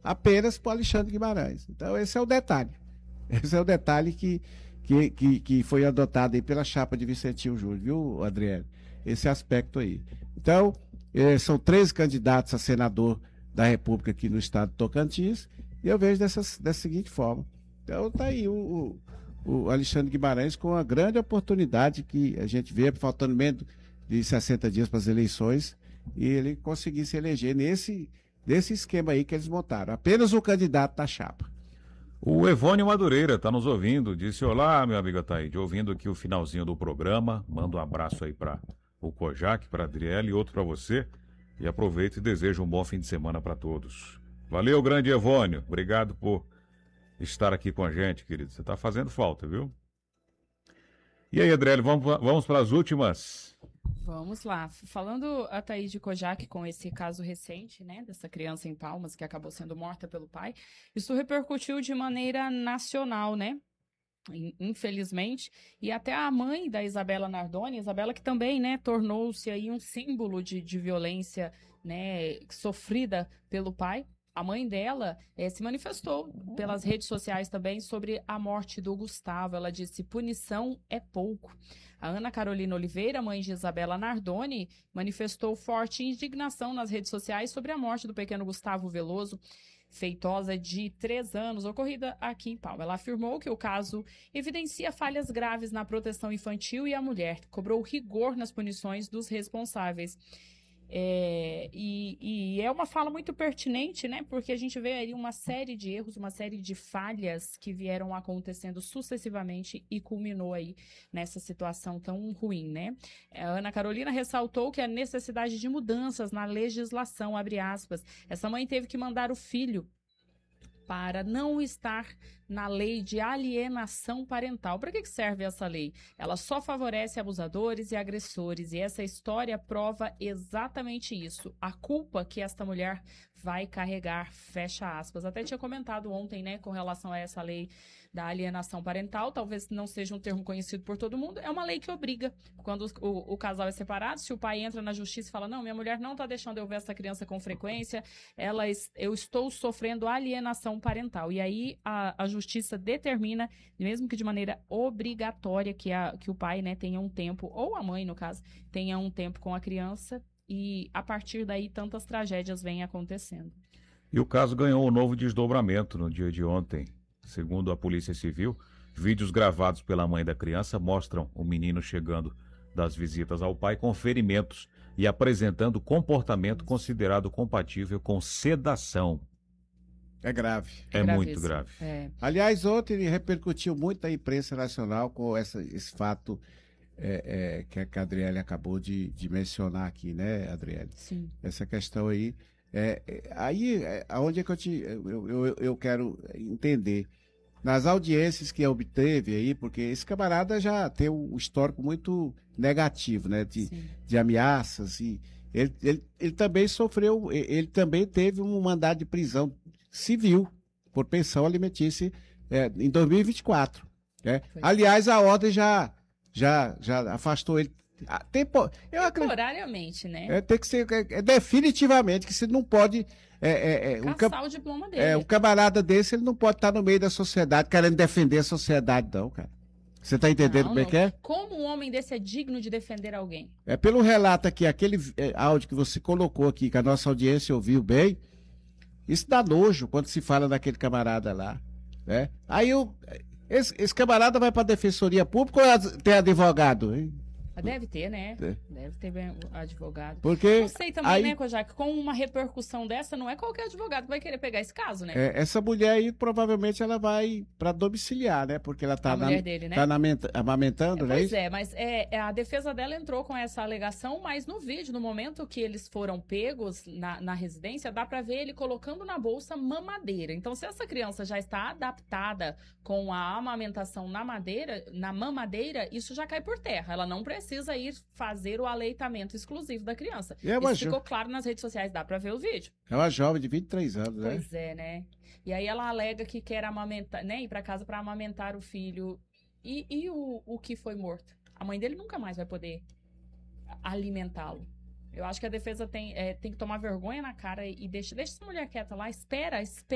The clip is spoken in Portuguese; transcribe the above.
apenas para o Alexandre Guimarães. Então, esse é o detalhe. Esse é o detalhe que foi adotado aí pela chapa de Vicentinho Júnior, viu, Adriele? Esse aspecto aí. Então, são 13 candidatos a senador da República aqui no estado de Tocantins, e eu vejo dessa seguinte forma. Então, tá aí o Alexandre Guimarães com uma grande oportunidade que a gente vê, faltando menos de 60 dias para as eleições, e ele conseguir se eleger nesse esquema aí que eles montaram. Apenas o candidato da chapa. O Evônio Madureira está nos ouvindo, disse: olá, meu amigo Ataíde, ouvindo aqui o finalzinho do programa, manda um abraço aí para o Kojak, para a Adriele e outro para você, e aproveito e desejo um bom fim de semana para todos. Valeu, grande Evônio, obrigado por estar aqui com a gente, querido, você está fazendo falta, viu? E aí, Adriele, vamos para as últimas? Vamos lá. Falando, Ataíde Kojak, com esse caso recente, né, dessa criança em Palmas que acabou sendo morta pelo pai, isso repercutiu de maneira nacional, né? Infelizmente, e até a mãe da Isabela Nardoni, Isabela que também, né, tornou-se aí um símbolo de violência, né, sofrida pelo pai. A mãe dela se manifestou pelas redes sociais também sobre a morte do Gustavo. Ela disse: punição é pouco. A Ana Carolina Oliveira, mãe de Isabela Nardoni, manifestou forte indignação nas redes sociais sobre a morte do pequeno Gustavo Veloso Feitosa, de 3 anos, ocorrida aqui em Palmas. Ela afirmou que o caso evidencia falhas graves na proteção infantil e a mulher, cobrou rigor nas punições dos responsáveis. E é uma fala muito pertinente, né? Porque a gente vê aí uma série de erros, uma série de falhas que vieram acontecendo sucessivamente e culminou aí nessa situação tão ruim, né? A Ana Carolina ressaltou que a necessidade de mudanças na legislação, abre aspas, essa mãe teve que mandar o filho para não estar na lei de alienação parental. Para que serve essa lei? Ela só favorece abusadores e agressores, e essa história prova exatamente isso. A culpa que esta mulher vai carregar, fecha aspas. Até tinha comentado ontem, né, com relação a essa lei da alienação parental, talvez não seja um termo conhecido por todo mundo, é uma lei que obriga, quando o casal é separado, se o pai entra na justiça e fala: não, minha mulher não está deixando eu ver essa criança com frequência, eu estou sofrendo alienação parental. E aí a justiça determina, mesmo que de maneira obrigatória, que o pai, né, tenha um tempo, ou a mãe, no caso, tenha um tempo com a criança, e a partir daí tantas tragédias vêm acontecendo. E o caso ganhou um novo desdobramento no dia de ontem. Segundo a Polícia Civil, vídeos gravados pela mãe da criança mostram o menino chegando das visitas ao pai com ferimentos e apresentando comportamento considerado compatível com sedação. É grave. É muito grave. Aliás, ontem repercutiu muito na imprensa nacional com esse fato que a Adriele acabou de mencionar aqui, né, Adriele? Sim. Essa questão aí. Aonde é que eu quero entender? Nas audiências que obteve aí, porque esse camarada já tem um histórico muito negativo, né? De ameaças, e ele também sofreu, ele também teve um mandado de prisão civil por pensão alimentícia em 2024. Né? Aliás, a ordem já afastou ele. Temporariamente, né? Tem que ser definitivamente, que você não pode. Caçar o diploma dele. Um camarada desse, ele não pode estar no meio da sociedade querendo defender a sociedade, não, cara. Você tá entendendo como é que é? Como um homem desse é digno de defender alguém? Pelo relato aqui, aquele áudio que você colocou aqui, que a nossa audiência ouviu bem, isso dá nojo quando se fala daquele camarada lá, né? Aí esse camarada vai pra Defensoria Pública ou tem advogado, hein? Deve ter, né? Deve ter bem advogado. Porque não sei também, né, Kojak, com uma repercussão dessa, não é qualquer advogado que vai querer pegar esse caso, né? Essa mulher aí, provavelmente, ela vai para domiciliar, né? Porque ela tá, dele, né? Tá amamentando, né? Pois mas a defesa dela entrou com essa alegação, mas no vídeo, no momento que eles foram pegos na residência, dá para ver ele colocando na bolsa mamadeira. Então, se essa criança já está adaptada com a amamentação na mamadeira, isso já cai por terra. Ela não precisa ir fazer o aleitamento exclusivo da criança. Isso ficou claro nas redes sociais, dá pra ver o vídeo. É uma jovem de 23 anos, né? Pois é, né? E aí ela alega que quer amamentar, né? Ir pra casa pra amamentar o filho. E o que foi morto? A mãe dele nunca mais vai poder alimentá-lo. Eu acho que a defesa tem que tomar vergonha na cara e deixa essa mulher quieta lá, espera